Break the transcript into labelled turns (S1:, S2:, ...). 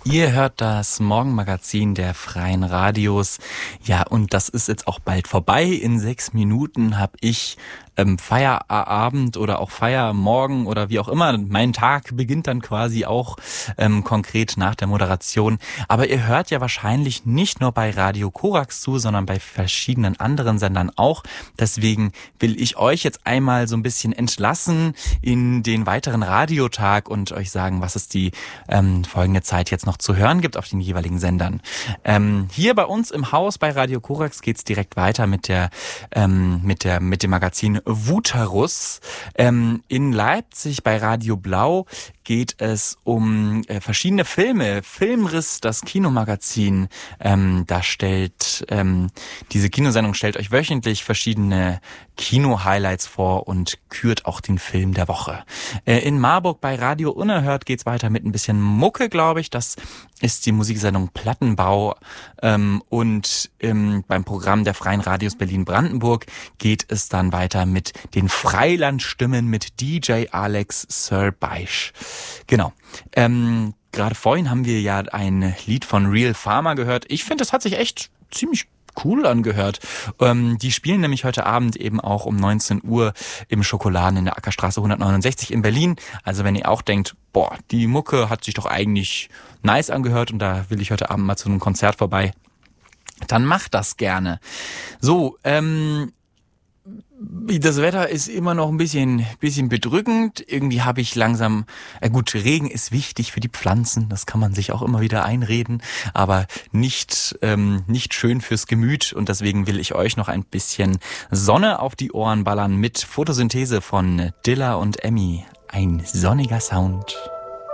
S1: Ihr hört das Morgenmagazin der Freien Radios. Ja, und das ist jetzt auch bald vorbei. In 6 Minuten habe ich Feierabend oder auch Feiermorgen oder wie auch immer. Mein Tag beginnt dann quasi auch konkret nach der Moderation. Aber ihr hört ja wahrscheinlich nicht nur bei Radio Korax zu, sondern bei verschiedenen anderen Sendern auch. Deswegen will ich euch jetzt einmal so ein bisschen entlassen in den weiteren Radiotag und euch sagen, was es die folgende Zeit jetzt noch zu hören gibt auf den jeweiligen Sendern. Hier bei uns im Haus bei Radio Korax geht's direkt weiter mit dem Magazin Wutherus. In Leipzig bei Radio Blau geht es um verschiedene Filme. Filmriss, das Kinomagazin. Diese Kinosendung stellt euch wöchentlich verschiedene Kino-Highlights vor und kürt auch den Film der Woche. In Marburg bei Radio Unerhört geht's weiter mit ein bisschen Mucke, glaube ich. Das ist die Musiksendung Plattenbau. Und beim Programm der Freien Radios Berlin-Brandenburg geht es dann weiter mit den Freilandstimmen mit DJ Alex Sir Beisch. Genau. Gerade vorhin haben wir ja ein Lied von Real Farmer gehört. Ich finde, das hat sich echt ziemlich cool angehört. Die spielen nämlich heute Abend eben auch um 19 Uhr im Schokoladen in der Ackerstraße 169 in Berlin. Also wenn ihr auch denkt, boah, die Mucke hat sich doch eigentlich nice angehört und da will ich heute Abend mal zu einem Konzert vorbei, dann macht das gerne. So, das Wetter ist immer noch ein bisschen bedrückend. Irgendwie habe ich langsam, gut, Regen ist wichtig für die Pflanzen, das kann man sich auch immer wieder einreden, aber nicht schön fürs Gemüt und deswegen will ich euch noch ein bisschen Sonne auf die Ohren ballern mit Photosynthese von Dilla und Emmy. Ein sonniger Sound.